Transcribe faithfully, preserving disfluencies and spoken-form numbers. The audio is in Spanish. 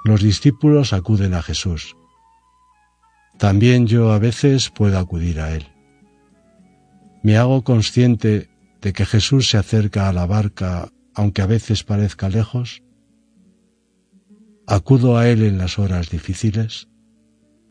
Los discípulos acuden a Jesús. También yo a veces puedo acudir a Él. Me hago consciente de que Jesús se acerca a la barca, aunque a veces parezca lejos. ¿Acudo a Él en las horas difíciles?